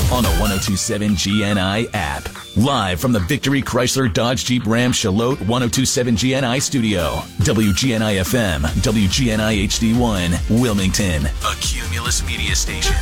on the 1027 GNI app. Live from the Victory Chrysler Dodge Jeep Ram Charlotte 1027 GNI studio. WGNI FM, WGNI HD1, Wilmington, a Cumulus media station.